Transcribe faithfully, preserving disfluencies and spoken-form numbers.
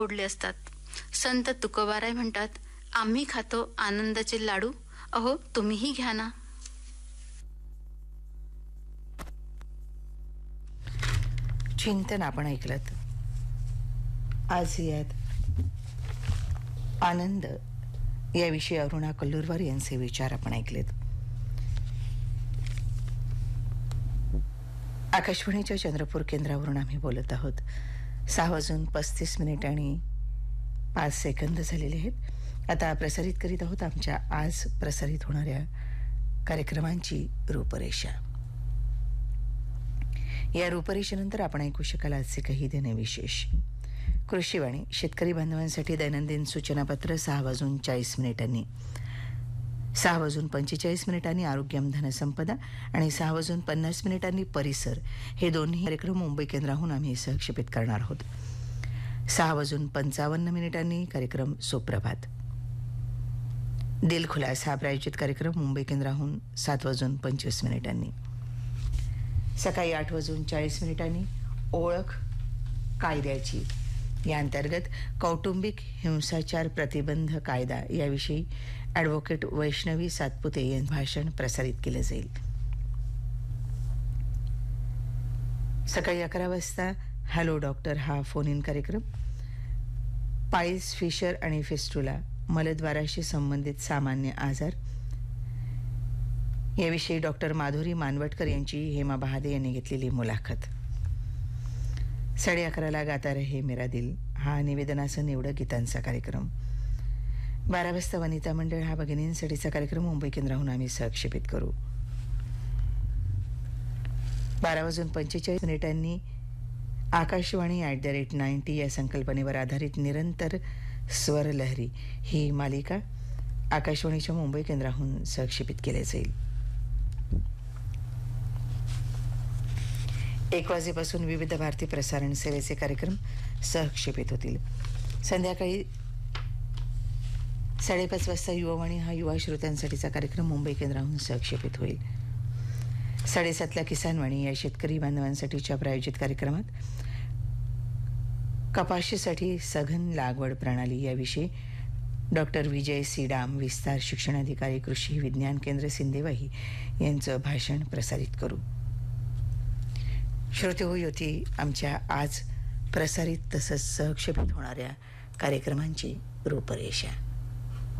ओढले असतात. संत तुकोबाराय म्हणतात, आम्ही खातो आनंदाचे लाडू, अहो तुम्हीही घ्या ना. चिंतन आपण ऐकलत. आज यात आनंद याविषयी अरुणा कल्लूरवर यांचे विचार आपण ऐकलेत. आकाशवाणीच्या चंद्रपूर केंद्रावरून आम्ही बोलत आहोत. सहा वाजून पस्तीस मिनिट आणि पाच सेकंद झालेले आहेत. आता प्रसारित करीत आहोत आमच्या आज प्रसारित होणाऱ्या कार्यक्रमांची रूपरेषा. या रूपरेषेनंतर आपण ऐकू शकाल आजचे काही देणे विशेष. कृषीवाणी शेतकरी बांधवांसाठी दैनंदिन सूचनापत्र सहा वाजून चाळीस मिनिटांनी, सहा वाजून पंचेचाळीस मिनिटांनी आरोग्यम धनसंपदा आणि सहा वाजून पन्नास मिनिटांनी परिसर हे दोन्ही कार्यक्रम मुंबई केंद्राहून आम्ही सहक्षेपित करणार आहोत. सहा वाजून पंचावन्न मिनिटांनी कार्यक्रम सुप्रभात. दिलखुलास हा प्रायोजित कार्यक्रम मुंबई केंद्राहून सात वाजून पंचवीस मिनिटांनी. सकाळी आठ वाजून चाळीस मिनिटांनी ओळख कायद्याची या अंतर्गत कौटुंबिक हिंसाचार प्रतिबंध कायदा याविषयी ॲडव्होकेट वैष्णवी सातपुते यांचे भाषण प्रसारित केले जाईल. सकाळी अकरा वाजता हॅलो डॉक्टर हा फोन इन कार्यक्रम. पाईल्स, फिशर आणि फिस्टुला मलद्वाराशी संबंधित सामान्य आजार याविषयी डॉक्टर माधुरी मानवटकर यांची हेमा बहादे यांनी घेतलेली मुलाखत. साडे अकराला गाता रहे मेरा दिल हा निवेदनासह निवडक गीतांचा कार्यक्रम. बारा वाजता वनिता मंडळ हा भगिनींसाठीचा कार्यक्रम मुंबई केंद्राहून आम्ही सहक्षेपित करू. बारा वाजून पंचेचाळीस मिनिटांनी Akashvani at the rate ninety या संकल्पनेवर आधारित निरंतर स्वरलहरी ही मालिका आकाशवाणीच्या मुंबई केंद्राहून सहक्षेपित केले जाईल. एक वाजेपासून विविध भारती प्रसारण सेवेचे कार्यक्रम सहक्षेपित होतील. संध्याकाळी साडेपाच वाजता युवावाणी हा युवा श्रोत्यांसाठीचा कार्यक्रम मुंबई केंद्राहून सहक्षेपित होईल. साडेसातला किसानवाणी या शेतकरी बांधवांसाठीच्या प्रायोजित कार्यक्रमात कपाशीसाठी सघन लागवड प्रणाली याविषयी डॉक्टर विजय सीडाम, विस्तार शिक्षणाधिकारी, कृषी विज्ञान केंद्र, सिंदेवाही यांचं भाषण प्रसारित करू. श्रोते हो, होती आमच्या आज प्रसारित तसंच सहक्षेपित होणाऱ्या कार्यक्रमांची रूपरेषा.